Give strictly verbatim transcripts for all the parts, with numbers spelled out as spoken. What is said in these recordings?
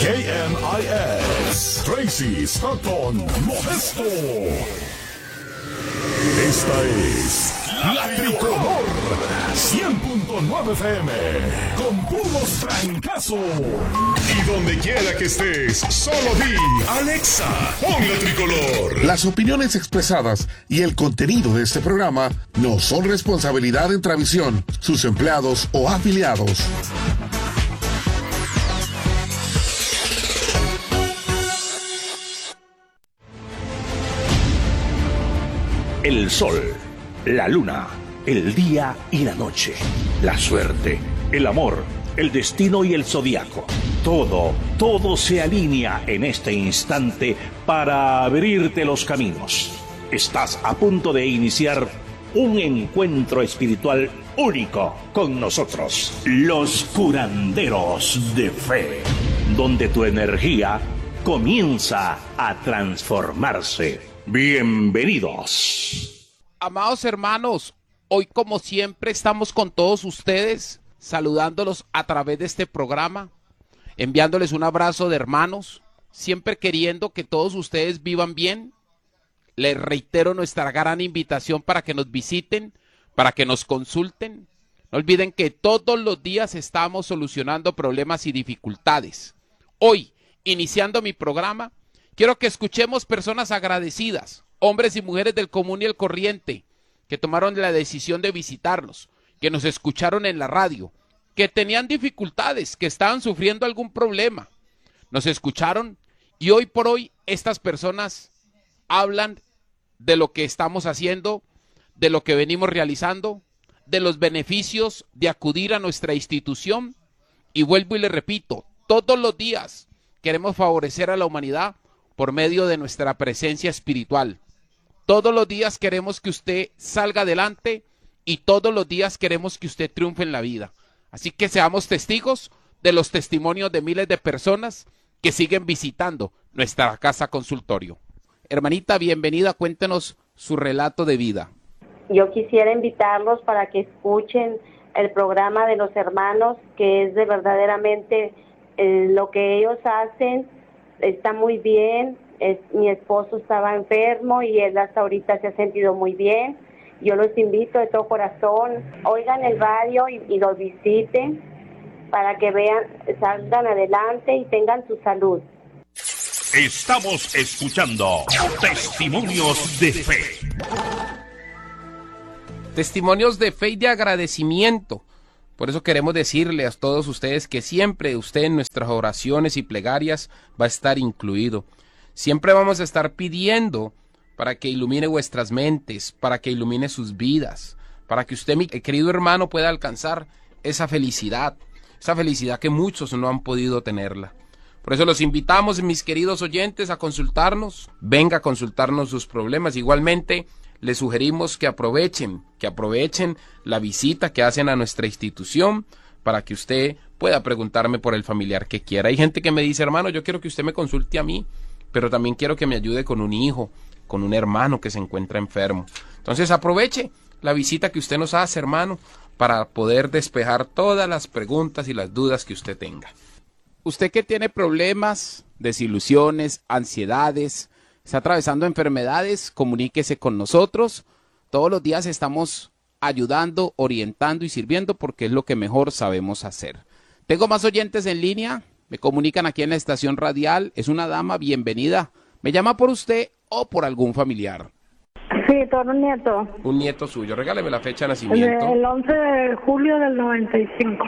K M I S, Tracy Stockton Modesto. Esta es La Tricolor, cien punto nueve F M, con puros trancazos. Y donde quiera que estés, solo di, Alexa, pon La Tricolor. Las opiniones expresadas y el contenido de este programa no son responsabilidad de Entravisión, sus empleados o afiliados. El sol, la luna, el día y la noche, la suerte, el amor, el destino y el zodiaco. Todo, todo se alinea en este instante para abrirte los caminos. Estás a punto de iniciar un encuentro espiritual único con nosotros, los curanderos de fe, donde tu energía comienza a transformarse. Bienvenidos. Amados hermanos, hoy como siempre estamos con todos ustedes, saludándolos a través de este programa, enviándoles un abrazo de hermanos, siempre queriendo que todos ustedes vivan bien. Les reitero nuestra gran invitación para que nos visiten, para que nos consulten. No olviden que todos los días estamos solucionando problemas y dificultades. Hoy, iniciando mi programa, quiero que escuchemos personas agradecidas, hombres y mujeres del común y el corriente, que tomaron la decisión de visitarnos, que nos escucharon en la radio, que tenían dificultades, que estaban sufriendo algún problema. Nos escucharon y hoy por hoy estas personas hablan de lo que estamos haciendo, de lo que venimos realizando, de los beneficios de acudir a nuestra institución. Y vuelvo y le repito, todos los días queremos favorecer a la humanidad por medio de nuestra presencia espiritual. Todos los días queremos que usted salga adelante y todos los días queremos que usted triunfe en la vida. Así que seamos testigos de los testimonios de miles de personas que siguen visitando nuestra casa consultorio. Hermanita, bienvenida, cuéntenos su relato de vida. Yo quisiera invitarlos para que escuchen el programa de los hermanos, que es de verdaderamente eh, lo que ellos hacen. Está muy bien. Es, mi esposo estaba enfermo y él hasta ahorita se ha sentido muy bien. Yo los invito de todo corazón, oigan el radio y, y los visiten para que vean, salgan adelante y tengan su salud. Estamos escuchando Testimonios de Fe. Testimonios de fe y de agradecimiento. Por eso queremos decirle a todos ustedes que siempre usted en nuestras oraciones y plegarias va a estar incluido. Siempre vamos a estar pidiendo para que ilumine vuestras mentes, para que ilumine sus vidas, para que usted, mi querido hermano, pueda alcanzar esa felicidad, esa felicidad que muchos no han podido tenerla. Por eso los invitamos, mis queridos oyentes, a consultarnos. Venga a consultarnos sus problemas. Igualmente, les sugerimos que aprovechen, que aprovechen la visita que hacen a nuestra institución para que usted pueda preguntarme por el familiar que quiera. Hay gente que me dice, hermano, yo quiero que usted me consulte a mí, pero también quiero que me ayude con un hijo, con un hermano que se encuentra enfermo. Entonces aproveche la visita que usted nos hace, hermano, para poder despejar todas las preguntas y las dudas que usted tenga. Usted que tiene problemas, desilusiones, ansiedades, está atravesando enfermedades, comuníquese con nosotros. Todos los días estamos ayudando, orientando y sirviendo porque es lo que mejor sabemos hacer. Tengo más oyentes en línea, me comunican aquí en la estación radial. Es una dama, bienvenida. ¿Me llama por usted o por algún familiar? Sí, por un nieto. Un nieto suyo. Regáleme la fecha de nacimiento. El, el once de julio del noventa y cinco.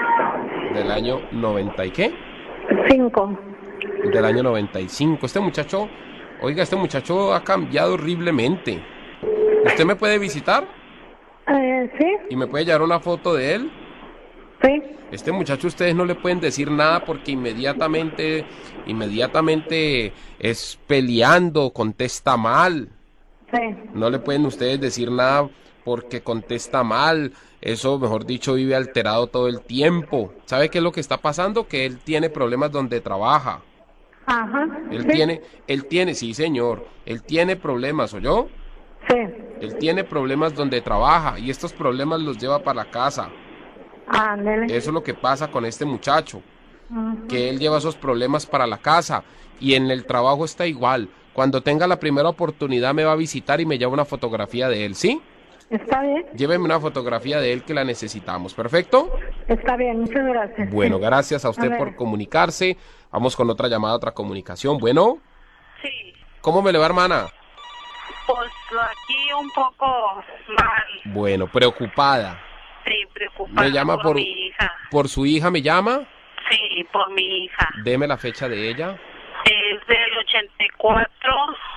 ¿Del año noventa y qué? cinco. Del año noventa y cinco. Este muchacho, oiga, este muchacho ha cambiado horriblemente. ¿Usted me puede visitar? Eh, sí. ¿Y me puede llevar una foto de él? Sí. Este muchacho ustedes no le pueden decir nada porque inmediatamente, inmediatamente es peleando, contesta mal. Sí. No le pueden ustedes decir nada porque contesta mal. Eso, mejor dicho, vive alterado todo el tiempo. ¿Sabe qué es lo que está pasando? Que él tiene problemas donde trabaja. Ajá. Él sí. tiene, él tiene, sí señor, él tiene problemas, ¿oyó? Sí. Él tiene problemas donde trabaja y estos problemas los lleva para la casa. Ándale. Eso es lo que pasa con este muchacho. Ujú. que él lleva esos problemas para la casa y en el trabajo está igual. Cuando tenga la primera oportunidad me va a visitar y me lleva una fotografía de él, ¿sí? ¿Está bien? Lléveme una fotografía de él que la necesitamos, ¿perfecto? Está bien, muchas gracias. Bueno, Sí. gracias a usted A ver. por comunicarse. Vamos con otra llamada, otra comunicación. Bueno, Sí, ¿cómo me le va, hermana? pues aquí un poco mal, Bueno, preocupada. sí, preocupada Me llama por, por, mi hija. por su hija, ¿me llama? Sí, por mi hija. Deme la fecha de ella. Es del ochenta y cuatro,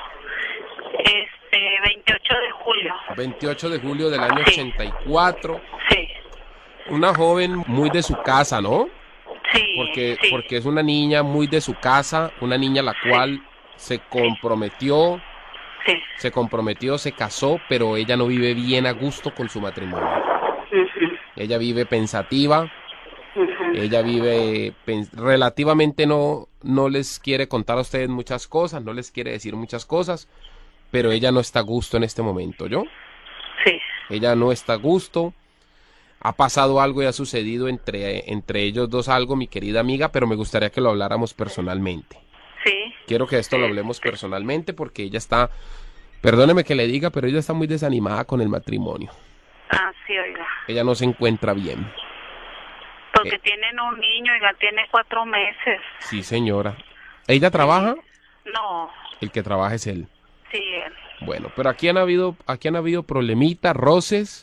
este, veintiocho de julio. veintiocho de julio del año Sí. ochenta y cuatro. Sí, Una joven muy de su casa, ¿no? sí, Porque, sí, porque es una niña muy de su casa, una niña la cual se comprometió, sí. se comprometió, se casó, pero ella no vive bien a gusto con su matrimonio. Ujú, Ella vive pensativa, ujú. ella vive pen- relativamente no, no les quiere contar a ustedes muchas cosas, no les quiere decir muchas cosas, pero ella no está a gusto en este momento, ¿yo? Sí, Ella no está a gusto. Ha pasado algo y ha sucedido entre, entre ellos dos algo, mi querida amiga, pero me gustaría que lo habláramos personalmente. sí. Quiero que esto lo hablemos personalmente porque ella está, perdóneme que le diga, pero ella está muy desanimada con el matrimonio. Ah, sí, oiga. Ella no se encuentra bien. Porque Eh. tienen un niño, oiga, tiene cuatro meses. Sí, señora. ¿Ella trabaja? No, El que trabaja es él. sí, él. Bueno, pero aquí han habido, aquí han habido problemitas, roces,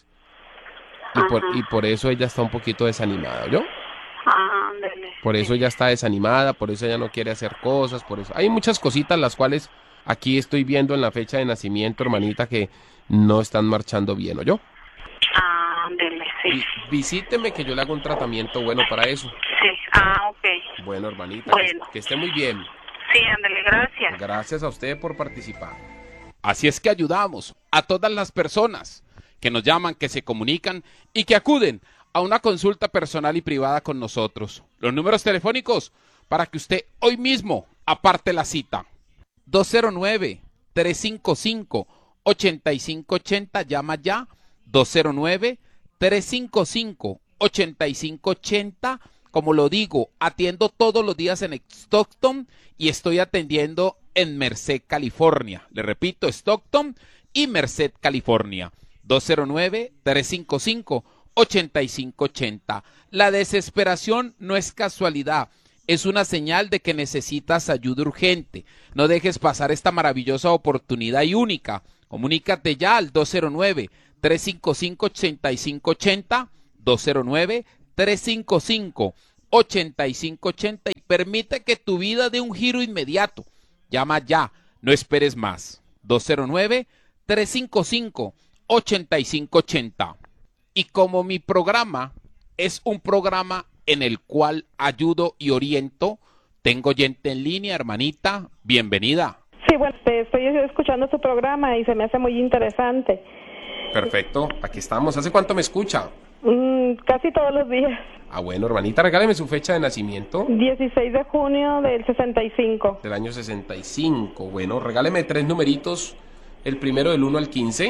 y por, Ajá. y por eso ella está un poquito desanimada, ¿yo? Ah, ándele. Por eso ella está desanimada, por eso ella no quiere hacer cosas, por eso. Hay muchas cositas las cuales aquí estoy viendo en la fecha de nacimiento, hermanita, que no están marchando bien, ¿o yo? Ah, ándele, sí. Vi- visíteme que yo le hago un tratamiento bueno para eso. Sí, ah, ok. Bueno, hermanita, Bueno. Que, que esté muy bien. Sí, ándele, gracias. Gracias a usted por participar. Así es que ayudamos a todas las personas que nos llaman, que se comunican y que acuden a una consulta personal y privada con nosotros. Los números telefónicos para que usted hoy mismo aparte la cita. dos cero nueve, tres cinco cinco, ocho cinco ocho cero, llama ya. dos cero nueve, tres cinco cinco, ocho cinco ocho cero. Como lo digo, atiendo todos los días en Stockton y estoy atendiendo en Merced, California. Le repito, Stockton y Merced, California. dos cero nueve, tres cinco cinco, ocho cinco ocho cero. La desesperación no es casualidad, es una señal de que necesitas ayuda urgente. No dejes pasar esta maravillosa oportunidad y única. Comunícate ya al dos cero nueve, tres cinco cinco, ocho cinco ocho cero, dos cero nueve, tres cinco cinco, ocho cinco ocho cero y permite que tu vida dé un giro inmediato. Llama ya, no esperes más. dos cero nueve, tres cinco cinco, ocho cinco ocho cero. Y como mi programa es un programa en el cual ayudo y oriento, tengo gente en línea, hermanita, bienvenida. Sí, bueno, te estoy escuchando tu programa y se me hace muy interesante. Perfecto, aquí estamos. ¿Hace cuánto me escucha? Mm, casi todos los días. Ah, bueno, hermanita, regáleme su fecha de nacimiento dieciséis de junio del sesenta y cinco. del año sesenta y cinco. Bueno, regáleme tres numeritos, el primero del uno al quince,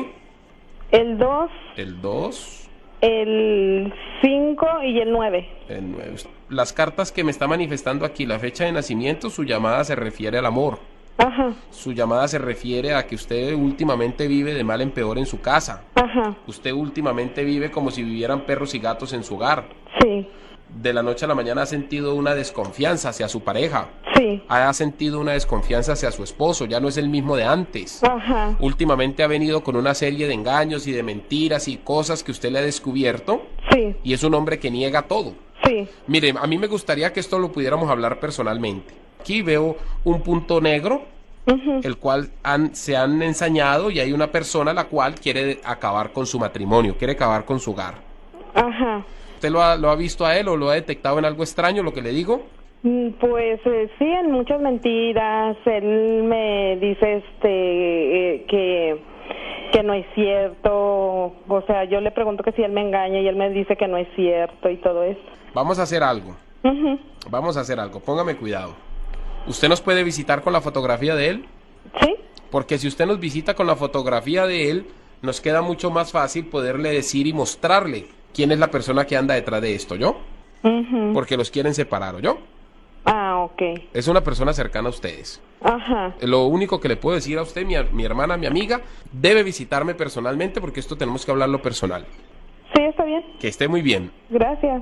El dos, el dos, el cinco y el nueve. el nueve. Las cartas que me está manifestando aquí, la fecha de nacimiento, su llamada se refiere al amor. Ajá, Su llamada se refiere a que usted últimamente vive de mal en peor en su casa. ajá, Usted últimamente vive como si vivieran perros y gatos en su hogar. sí, De la noche a la mañana ha sentido una desconfianza hacia su pareja. sí, Ha sentido una desconfianza hacia su esposo, ya no es el mismo de antes. ajá, Últimamente ha venido con una serie de engaños y de mentiras y cosas que usted le ha descubierto sí, y es un hombre que niega todo. sí, Mire, a mí me gustaría que esto lo pudiéramos hablar personalmente. Aquí veo un punto negro, ujú, el cual han, se han ensañado y hay una persona la cual quiere acabar con su matrimonio, quiere acabar con su hogar. ajá. ¿Usted lo ha, lo ha visto a él o lo ha detectado en algo extraño, lo que le digo? Mm, Pues eh, sí, en muchas mentiras. Él me dice este eh, que que no es cierto. O sea, yo le pregunto que si él me engaña y él me dice que no es cierto y todo eso. Vamos a hacer algo. Ujú. Vamos a hacer algo. Póngame cuidado. ¿Usted nos puede visitar con la fotografía de él? ¿Sí? Porque si usted nos visita con la fotografía de él, nos queda mucho más fácil poderle decir y mostrarle quién es la persona que anda detrás de esto, ¿yo? Ujú. Porque los quieren separar, ¿o yo? ok. Es una persona cercana a ustedes. Ajá. Lo único que le puedo decir a usted, mi, mi hermana, mi amiga, debe visitarme personalmente porque esto tenemos que hablarlo personal. Sí, está bien. Que esté muy bien. Gracias.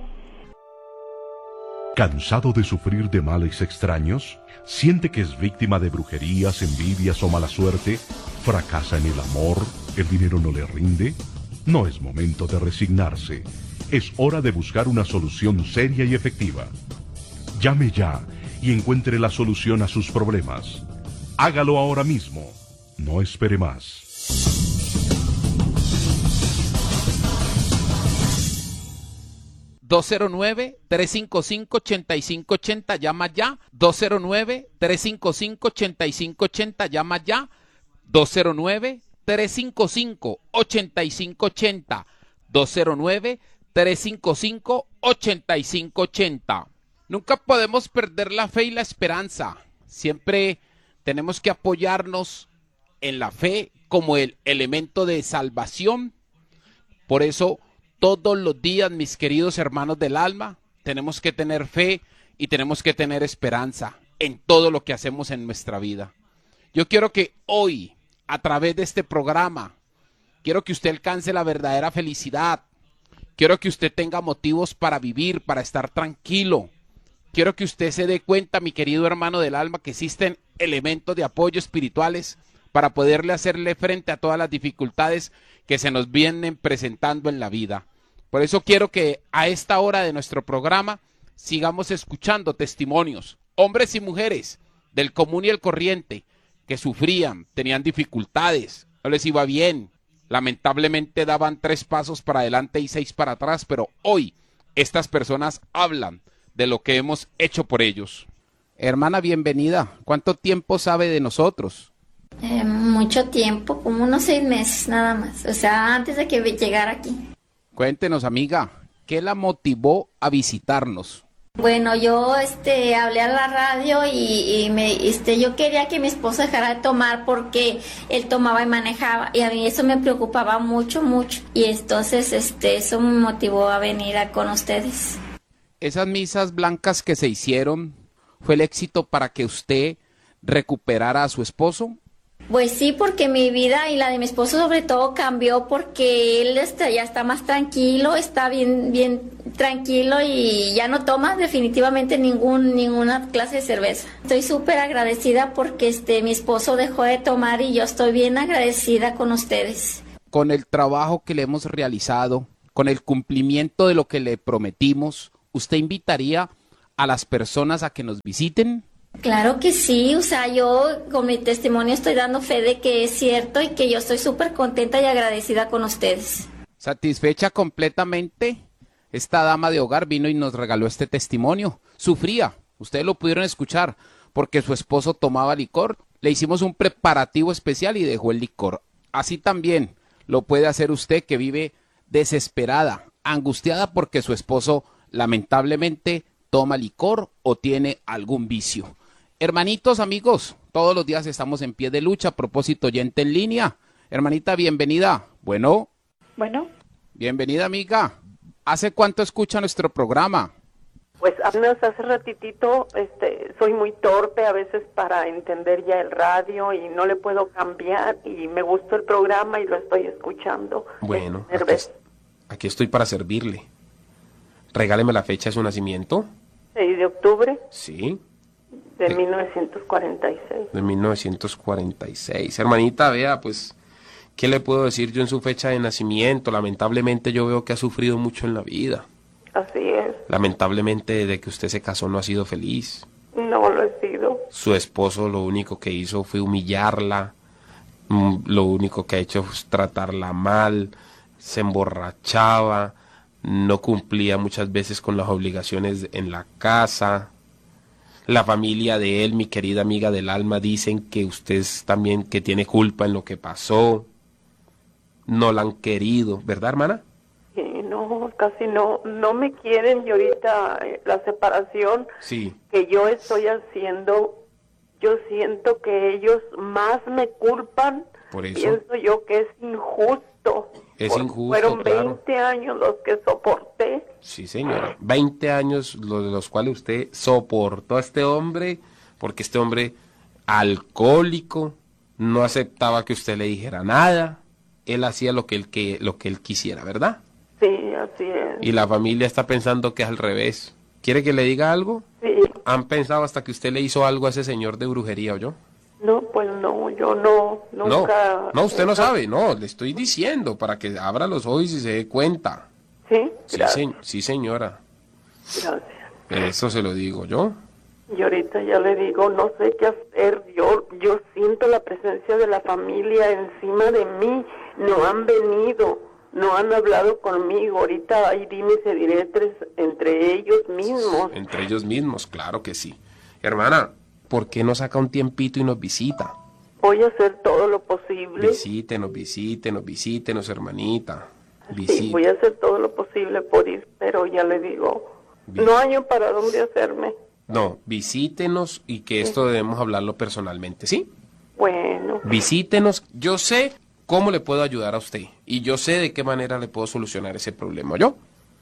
¿Cansado de sufrir de males extraños? ¿Siente que es víctima de brujerías, envidias o mala suerte? ¿Fracasa en el amor? ¿El dinero no le rinde? No es momento de resignarse. Es hora de buscar una solución seria y efectiva. Llame ya y encuentre la solución a sus problemas. Hágalo ahora mismo. No espere más. dos cero nueve, tres cinco cinco, ocho cinco ocho cero, llama ya. dos cero nueve, tres cinco cinco, ocho cinco ocho cero, llama ya. dos cero nueve, tres cinco cinco, ocho cinco ocho cero. dos cero nueve, tres cinco cinco, ocho cinco ocho cero. Nunca podemos perder la fe y la esperanza. Siempre tenemos que apoyarnos en la fe como el elemento de salvación. Por eso, todos los días, mis queridos hermanos del alma, tenemos que tener fe y tenemos que tener esperanza en todo lo que hacemos en nuestra vida. Yo quiero que hoy, a través de este programa, quiero que usted alcance la verdadera felicidad. Quiero que usted tenga motivos para vivir, para estar tranquilo. Quiero que usted se dé cuenta, mi querido hermano del alma, que existen elementos de apoyo espirituales para poderle hacerle frente a todas las dificultades que se nos vienen presentando en la vida. Por eso quiero que a esta hora de nuestro programa sigamos escuchando testimonios, hombres y mujeres del común y el corriente, que sufrían, tenían dificultades, no les iba bien, lamentablemente daban tres pasos para adelante y seis para atrás, pero hoy estas personas hablan de lo que hemos hecho por ellos. Hermana, bienvenida. ¿Cuánto tiempo sabe de nosotros? Eh, mucho tiempo, como unos seis meses nada más, o sea, antes de que llegara aquí. Cuéntenos, amiga, ¿qué la motivó a visitarnos? Bueno, yo este hablé a la radio y, y me este yo quería que mi esposo dejara de tomar porque él tomaba y manejaba y a mí eso me preocupaba mucho, mucho. Y entonces este eso me motivó a venir a, con ustedes. Esas misas blancas que se hicieron, ¿fue el éxito para que usted recuperara a su esposo? Pues sí, porque mi vida y la de mi esposo sobre todo cambió porque él está, ya está más tranquilo, está bien bien tranquilo y ya no toma definitivamente ningún ninguna clase de cerveza. Estoy súper agradecida porque este mi esposo dejó de tomar y yo estoy bien agradecida con ustedes. Con el trabajo que le hemos realizado, con el cumplimiento de lo que le prometimos, ¿usted invitaría a las personas a que nos visiten? Claro que sí, o sea, yo con mi testimonio estoy dando fe de que es cierto y que yo estoy súper contenta y agradecida con ustedes. Satisfecha completamente, esta dama de hogar vino y nos regaló este testimonio. Sufría, ustedes lo pudieron escuchar, porque su esposo tomaba licor. Le hicimos un preparativo especial y dejó el licor. Así también lo puede hacer usted que vive desesperada, angustiada porque su esposo lamentablemente toma licor o tiene algún vicio. Hermanitos, amigos, todos los días estamos en pie de lucha. A propósito, oyente en línea. Hermanita, bienvenida. Bueno. Bueno. Bienvenida, amiga. ¿Hace cuánto escucha nuestro programa? Pues apenas hace ratitito, este, soy muy torpe a veces para entender ya el radio y no le puedo cambiar y me gustó el programa y lo estoy escuchando. Bueno, aquí, aquí estoy para servirle. Regáleme la fecha de su nacimiento. seis de octubre. Sí. De mil novecientos cuarenta y seis. De mil novecientos cuarenta y seis. Hermanita, vea, pues, ¿qué le puedo decir yo en su fecha de nacimiento? Lamentablemente yo veo que ha sufrido mucho en la vida. Así es. Lamentablemente desde que usted se casó no ha sido feliz. No lo he sido. Su esposo lo único que hizo fue humillarla. Lo único que ha hecho es tratarla mal. Se emborrachaba. No cumplía muchas veces con las obligaciones en la casa. La familia de él, mi querida amiga del alma, dicen que usted también que tiene culpa en lo que pasó. No la han querido, ¿verdad, hermana? Sí, no, casi no, no me quieren y ahorita eh, la separación sí. que yo estoy haciendo, yo siento que ellos más me culpan. Por eso. Pienso yo que es injusto. Es Por- injusto, Fueron claro. veinte años los que soporté. Sí, señora. veinte años los de los cuales usted soportó a este hombre, porque este hombre alcohólico, no aceptaba que usted le dijera nada. Él hacía lo que él, que, lo que él quisiera, ¿verdad? Sí, así es. Y la familia está pensando que es al revés. ¿Quiere que le diga algo? Sí. ¿Han pensado hasta que usted le hizo algo a ese señor de brujería o yo? No, pues no, yo no, nunca... No, no, usted no sabe, no, le estoy diciendo para que abra los ojos y se dé cuenta. Sí, Sí, gracias. se- sí, señora, Gracias. eso se lo digo yo. Y ahorita ya le digo, no sé qué hacer. Yo, yo siento la presencia de la familia encima de mí. No han venido, no han hablado conmigo. Ahorita hay dimes y diretes entre ellos mismos. Entre ellos mismos, claro que sí. Hermana, ¿por qué no saca un tiempito y nos visita? Voy a hacer todo lo posible. Visítenos, visítenos, visítenos, hermanita. Sí, Visí- voy a hacer todo lo posible por ir, pero ya le digo, no hay para dónde hacerme. No, visítenos y que esto debemos hablarlo personalmente, ¿sí? Bueno, Visítenos. Yo sé cómo le puedo ayudar a usted y yo sé de qué manera le puedo solucionar ese problema. ¿Yo?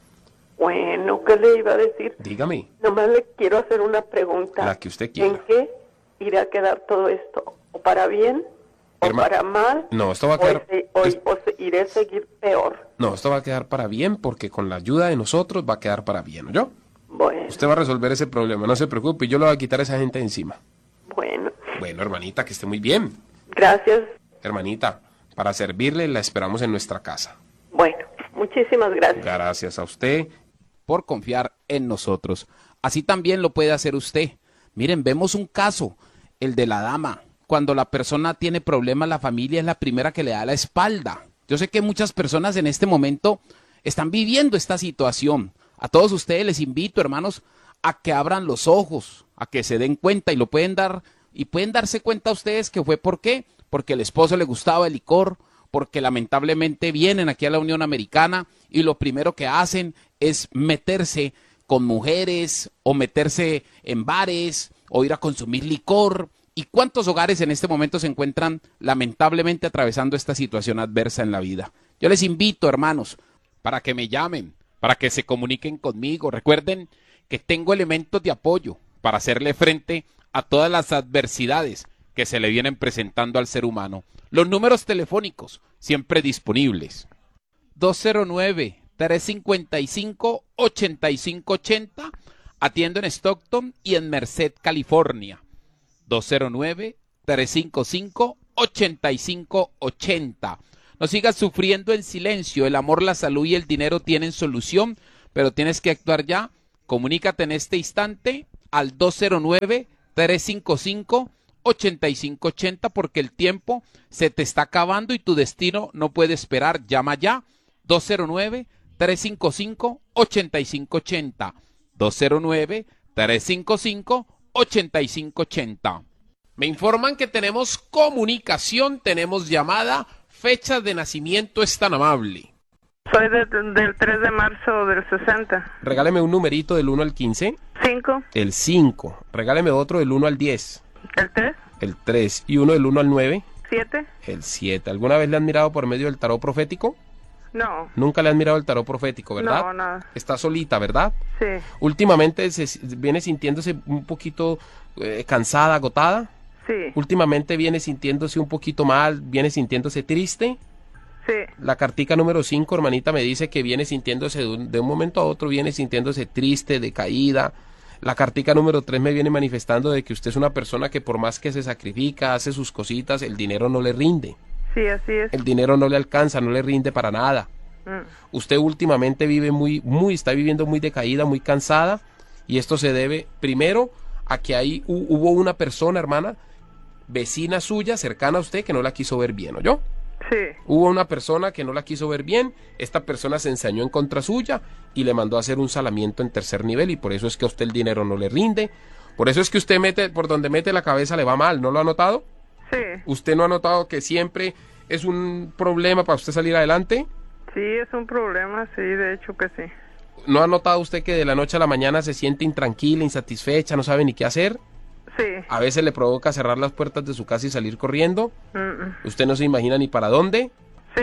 bueno, ¿qué le iba a decir? Dígame, Nomás le quiero hacer una pregunta. la que usted quiera. ¿En qué irá a quedar todo esto? ¿O para bien? ¿O Herma- para mal? No, esto va a ¿O, quedar... se- o- es- o se- iré a seguir peor? No, esto va a quedar para bien porque con la ayuda de nosotros va a quedar para bien, ¿yo? Bueno, Usted va a resolver ese problema, no se preocupe, yo le voy a quitar a esa gente de encima. bueno. Bueno, hermanita, que esté muy bien. Gracias. Hermanita, para servirle la esperamos en nuestra casa. Bueno, muchísimas gracias. Gracias a usted. Por confiar en nosotros. Así también lo puede hacer usted. Miren, vemos un caso, el de la dama. Cuando la persona tiene problemas, la familia es la primera que le da la espalda. Yo sé que muchas personas en este momento están viviendo esta situación. A todos ustedes les invito, hermanos, a que abran los ojos, a que se den cuenta y lo pueden dar, y pueden darse cuenta ustedes que fue por qué, porque el esposo le gustaba el licor, porque lamentablemente vienen aquí a la Unión Americana y lo primero que hacen es meterse con mujeres o meterse en bares o ir a consumir licor. ¿Y cuántos hogares en este momento se encuentran lamentablemente atravesando esta situación adversa en la vida? Yo les invito, hermanos, para que me llamen, para que se comuniquen conmigo. Recuerden que tengo elementos de apoyo para hacerle frente a todas las adversidades que se le vienen presentando al ser humano. Los números telefónicos siempre disponibles. dos cero nueve, tres cinco cinco, ocho cinco ocho cero. Atiendo en Stockton y en Merced, California. dos cero nueve, tres cinco cinco, ocho cinco ocho cero. No sigas sufriendo en silencio. El amor, la salud y el dinero tienen solución, pero tienes que actuar ya. Comunícate en este instante al dos cero nueve, tres cinco cinco, ocho cinco ocho cero porque el tiempo se te está acabando y tu destino no puede esperar. Llama ya. dos cero nueve, tres cinco cinco, ocho cinco ocho cero. dos cero nueve, tres cinco cinco, ocho cinco ocho cero. Me informan que tenemos comunicación, tenemos llamada. Fecha de nacimiento es tan amable. Soy de- del tres de marzo del sesenta. Regáleme un numerito del uno al quince. cinco, El cinco. Regáleme otro del uno al diez. el tres, El tres. Y uno del uno al nueve. siete. El siete. ¿Alguna vez le han mirado por medio del tarot profético? No, Nunca le han mirado el tarot profético, ¿verdad? no, nada. Está solita, ¿verdad? Sí, Últimamente se viene sintiéndose un poquito eh, cansada, agotada. sí, Últimamente viene sintiéndose un poquito mal, viene sintiéndose triste. sí, La cartica número cinco, hermanita, me dice que viene sintiéndose de un, de un momento a otro, viene sintiéndose triste, decaída. La cartica número tres me viene manifestando de que usted es una persona que por más que se sacrifica, hace sus cositas, el dinero no le rinde. sí, así es. El dinero no le alcanza, no le rinde para nada. Mm, Usted últimamente vive muy, muy, está viviendo muy decaída, muy cansada, y esto se debe primero a que ahí hu- hubo una persona, hermana, vecina suya, cercana a usted, que no la quiso ver bien, ¿oyó? sí, Hubo una persona que no la quiso ver bien, esta persona se ensañó en contra suya y le mandó a hacer un salamiento en tercer nivel, y por eso es que a usted el dinero no le rinde, por eso es que usted mete, por donde mete la cabeza le va mal, ¿no lo ha notado? sí, ¿Usted no ha notado que siempre es un problema para usted salir adelante? sí, es un problema, sí, de hecho que sí. ¿No ha notado usted que de la noche a la mañana se siente intranquila, insatisfecha, no sabe ni qué hacer? Sí, A veces le provoca cerrar las puertas de su casa y salir corriendo. mm, mm, Usted no se imagina ni para dónde. sí,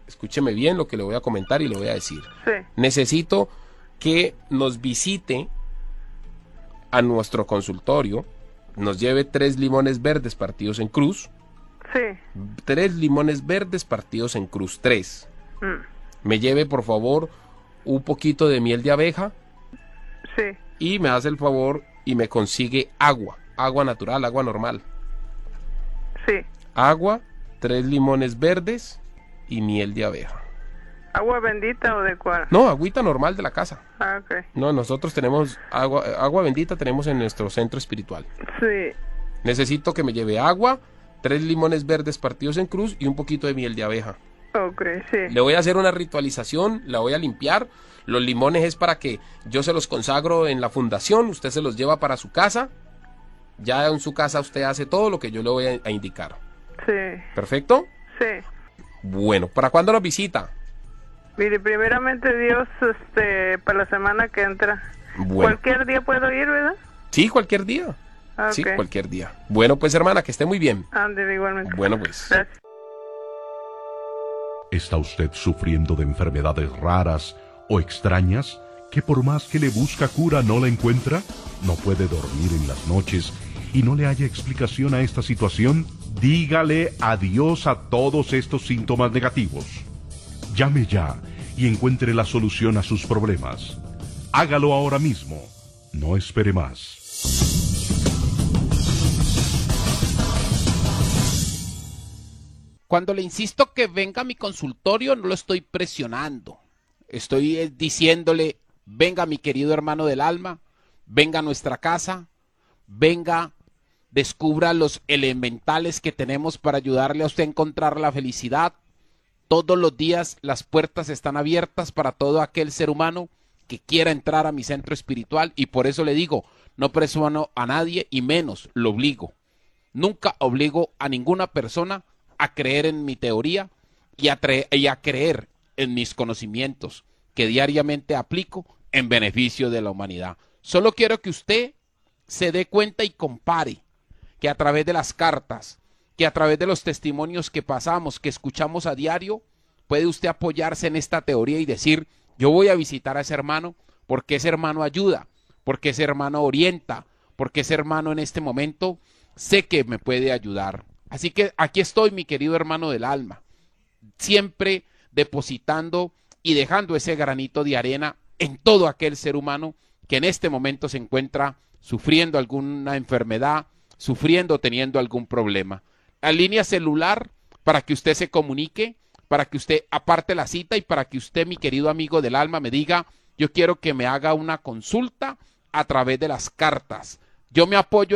escúcheme bien lo que le voy a comentar y le voy a decir. Sí. Necesito que nos visite a nuestro consultorio, nos lleve tres limones verdes partidos en cruz. Sí. Tres limones verdes partidos en cruz, tres. Mm. Me lleve, por favor, un poquito de miel de abeja. Sí. Y me hace el favor y me consigue agua, agua natural, agua normal. Sí. Agua, tres limones verdes y miel de abeja. ¿Agua bendita o de cuál? No, agüita normal de la casa. Ah, ok. No, nosotros tenemos agua, agua bendita tenemos en nuestro centro espiritual. Sí. Necesito que me lleve agua, tres limones verdes partidos en cruz y un poquito de miel de abeja. Ok, sí. Le voy a hacer una ritualización, la voy a limpiar. Los limones es para que yo se los consagro en la fundación, usted se los lleva para su casa. Ya en su casa usted hace todo lo que yo le voy a, a indicar. Sí. ¿Perfecto? Sí. Bueno, ¿para cuándo nos visita? Mire, primeramente Dios, este, para la semana que entra. Bueno. Cualquier día puedo ir, ¿verdad? Sí, cualquier día. Ah, Sí, ok. cualquier día. Bueno, pues hermana, que esté muy bien. Ándale, igualmente. Bueno, pues. Gracias. ¿Está usted sufriendo de enfermedades raras o extrañas que por más que le busca cura no la encuentra? ¿No puede dormir en las noches y no le haya explicación a esta situación? Dígale adiós a todos estos síntomas negativos. Llame ya y encuentre la solución a sus problemas. Hágalo ahora mismo. No espere más. Cuando le insisto que venga a mi consultorio, no lo estoy presionando. Estoy eh, diciéndole, venga mi querido hermano del alma, venga a nuestra casa, venga, descubra los elementales que tenemos para ayudarle a usted a encontrar la felicidad. Todos los días las puertas están abiertas para todo aquel ser humano que quiera entrar a mi centro espiritual, y por eso le digo, no presiono a nadie y menos lo obligo. Nunca obligo a ninguna persona a creer en mi teoría y a, y a creer en mis conocimientos que diariamente aplico en beneficio de la humanidad. Solo quiero que usted se dé cuenta y compare que a través de las cartas, que a través de los testimonios que pasamos, que escuchamos a diario, puede usted apoyarse en esta teoría y decir, yo voy a visitar a ese hermano porque ese hermano ayuda, porque ese hermano orienta, porque ese hermano en este momento sé que me puede ayudar. Así que aquí estoy, mi querido hermano del alma, siempre depositando y dejando ese granito de arena en todo aquel ser humano que en este momento se encuentra sufriendo alguna enfermedad, sufriendo, teniendo algún problema. La línea celular para que usted se comunique, para que usted aparte la cita y para que usted, mi querido amigo del alma, me diga, yo quiero que me haga una consulta a través de las cartas. Yo me apoyo